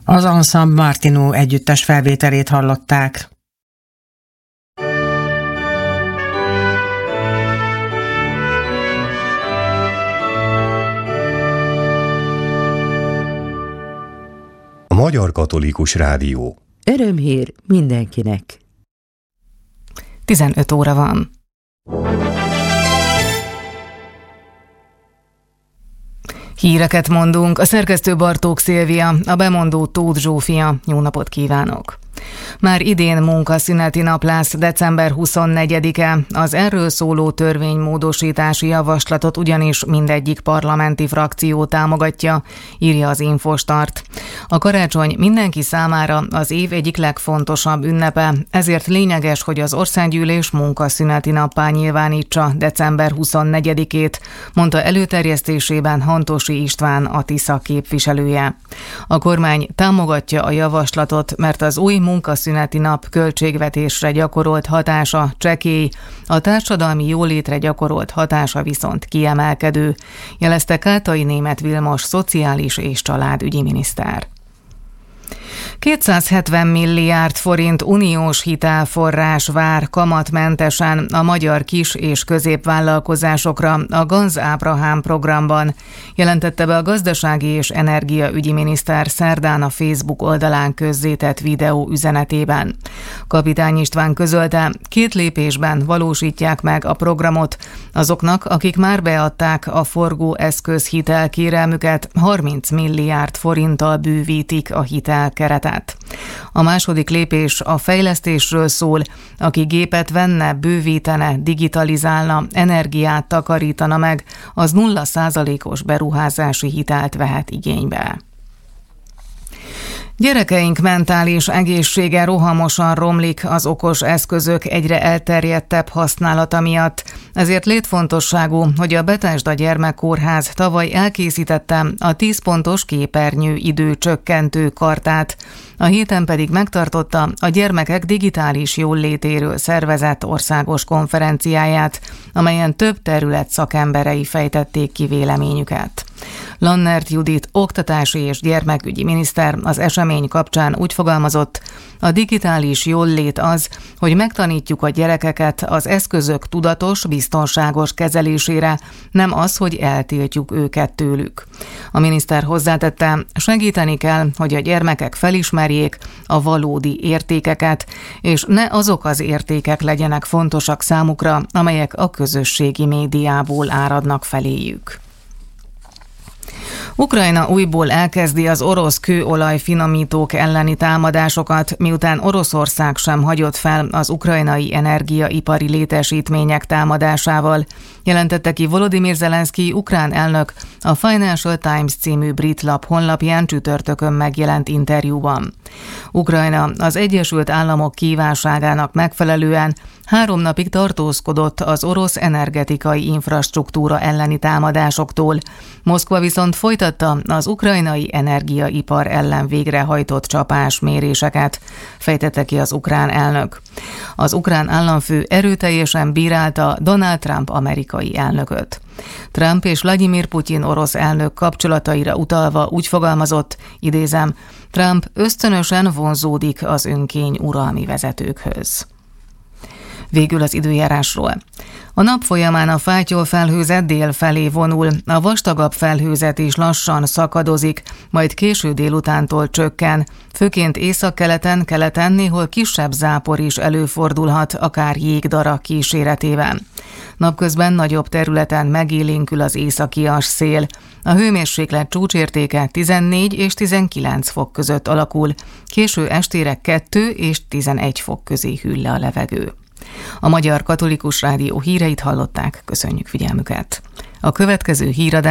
Az Ensemble Martinů együttes felvételét hallották. A Magyar Katolikus Rádió. Örömhír mindenkinek. 15 óra van. Híreket mondunk, a szerkesztő Bartók Szilvia, a bemondó Tóth Zsófia. Jó napot kívánok! Már idén munkaszüneti nap lesz, december 24-e. Az erről szóló törvénymódosítási javaslatot ugyanis mindegyik parlamenti frakció támogatja, írja az Infostart. A karácsony mindenki számára az év egyik legfontosabb ünnepe, ezért lényeges, hogy az országgyűlés munkaszüneti nappá nyilvánítsa december 24-ét, mondta előterjesztésében Hantosi István, a Tisza képviselője. A kormány támogatja a javaslatot, mert az új munkaszüneti nap költségvetésre gyakorolt hatása csekély, a társadalmi jólétre gyakorolt hatása viszont kiemelkedő, jelezte Kátai Németh Vilmos szociális és családügyi miniszter. 270 milliárd forint uniós hitelforrás vár kamatmentesen a magyar kis- és középvállalkozásokra a Ganz Ábrahám programban, jelentette be a gazdasági és energiaügyi miniszter szerdán a Facebook oldalán közzétett videó üzenetében. Kapitány István közölte, 2 lépésben valósítják meg a programot. Azoknak, akik már beadták a forgóeszköz hitelkérelmüket, 30 milliárd forinttal bővítik a hitelkeretet. A második lépés a fejlesztésről szól, aki gépet venne, bővítene, digitalizálna, energiát takarítana meg, az 0%-os beruházási hitelt vehet igénybe. Gyerekeink mentális egészsége rohamosan romlik az okos eszközök egyre elterjedtebb használata miatt. Ezért létfontosságú, hogy a Bethesda Gyermekkórház tavaly elkészítette a 10 pontos képernyő időcsökkentő kartát. A héten pedig megtartotta a gyermekek digitális jóllétéről szervezett országos konferenciáját, amelyen több terület szakemberei fejtették ki véleményüket. Lannert Judit oktatási és gyermekügyi miniszter az esemény kapcsán úgy fogalmazott, a digitális jólét az, hogy megtanítjuk a gyerekeket az eszközök tudatos, biztonságos kezelésére, nem az, hogy eltiltjuk őket tőlük. A miniszter hozzátette, segíteni kell, hogy a gyermekek felismerjék a valódi értékeket, és ne azok az értékek legyenek fontosak számukra, amelyek a közösségi médiából áradnak feléjük. Ukrajna újból elkezdi az orosz kőolaj finomítók elleni támadásokat, miután Oroszország sem hagyott fel az ukrajnai energiaipari létesítmények támadásával, jelentette ki Volodymyr Zelenszky ukrán elnök a Financial Times című brit lap honlapján csütörtökön megjelent interjúban. Ukrajna az Egyesült Államok kívánságának megfelelően 3 napig tartózkodott az orosz energetikai infrastruktúra elleni támadásoktól. Moszkva viszont folytatta az ukrajnai energiaipar ellen végrehajtott csapásméréseket, fejtette ki az ukrán elnök. Az ukrán államfő erőteljesen bírálta Donald Trump amerikai elnököt. Trump és Vladimir Putyin orosz elnök kapcsolataira utalva úgy fogalmazott, idézem, Trump ösztönösen vonzódik az önkény uralmi vezetőkhöz. Végül az időjárásról. A nap folyamán a fátyolfelhőzet dél felé vonul, a vastagabb felhőzet is lassan szakadozik, majd késő délutántól csökken, főként északkeleten, keleten néhol kisebb zápor is előfordulhat, akár jégdara kíséretében. Napközben nagyobb területen megélénkül az északias szél. A hőmérséklet csúcsértéke 14 és 19 fok között alakul, késő estére 2 és 11 fok közé hűl le a levegő. A Magyar Katolikus Rádió híreit hallották, köszönjük figyelmüket. A következő híradás